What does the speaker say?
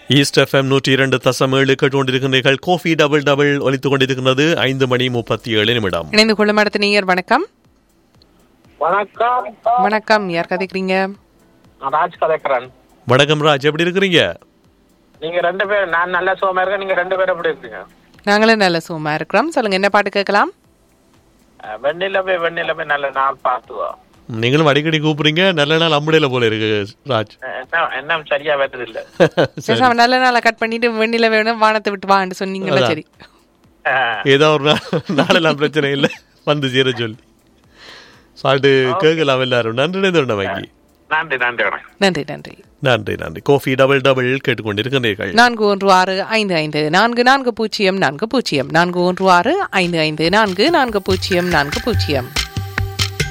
East FM 102.7 கேட்டுக்கொண்டிருக்கிறீர்கள். Kofi double double ஒலித்துக் கொண்டிருக்கிறது. 5:37. இணைந்து கொள்ளும் அடுத்த நேயர். வணக்கம். வணக்கம். வணக்கம். யார் கதைக்கிறீங்க? ராஜ் கதைக்கிறேன். வணக்கம் ராஜ், எப்படி இருக்கிறீங்க? நீங்க 2 பேர், நான் நல்ல சுகமா இருக்கேன். நீங்க 2 பேர் எப்படி இருக்கீங்க? நாங்களும் நல்ல சுகமா இருக்கிறோம். சொல்லுங்க, என்ன பாட்டு கேட்கலாம்? வெண்ணிலவே வெண்ணிலவே நல்ல நாள் பார்த்துவா. நீங்களும் அடிக்கடி கூப்பிடுறீங்க. நல்ல நாள் அம்புடையில போல இருக்கு ராஜ். என்ன சரியா வருது இல்ல. நல்ல நாளை கட் பண்ணிட்டு வெண்ணில வேணும் வானத்தை விட்டு வான்னு சொன்னீங்களா? சரி, ஏதோ ஒரு நாளெல்லாம் பிரச்சனை இல்லை, வந்து சேர சொல்லி சாட்டு கேட்கலாம் எல்லாரும். நன்றி வாங்கி. நன்றி நன்றி நன்றி நன்றி நன்றி நன்றி. கோஃபி டபுள் டபுள் கேட்டுக்கொண்டிருக்கிறீர்கள். 4165544040 4165544040.